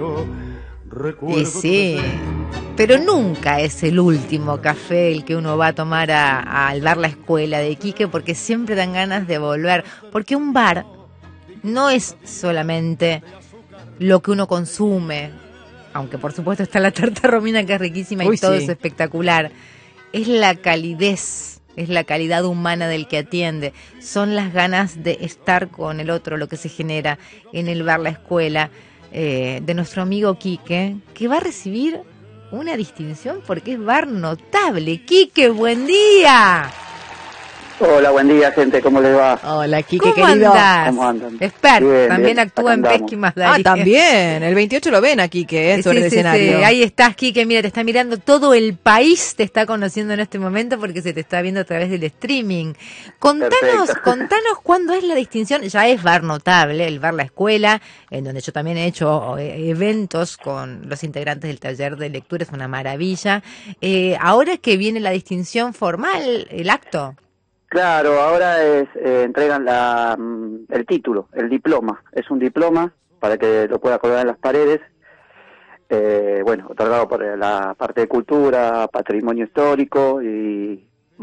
Y sí, pero nunca es el último café el que uno va a tomar al bar La Escuela de Iquique, porque siempre dan ganas de volver, porque un bar no es solamente lo que uno consume, aunque por supuesto está la tarta romina que es riquísima y todo es espectacular, es la calidez, es la calidad humana del que atiende, son las ganas de estar con el otro, lo que se genera en el bar La Escuela, de nuestro amigo Quique, que va a recibir una distinción porque es bar notable. Quique, buen día. Hola, buen día, gente, ¿cómo les va? Hola, Quique, querido. ¿Cómo andan? Experto, bien, también bien, actúa en Pesqui más Darío. También, el 28 lo ven aquí, que es sobre el escenario. Sí, ahí estás, Quique, mira, te está mirando todo el país, te está conociendo en este momento porque se te está viendo a través del streaming. Contanos cuándo es la distinción, ya es bar notable, el bar La Escuela, en donde yo también he hecho eventos con los integrantes del taller de lectura, es una maravilla. Ahora que viene la distinción formal, el acto. Claro, ahora entregan el título, el diploma. Es un diploma para que lo pueda colgar en las paredes. Otorgado por la parte de cultura, patrimonio histórico y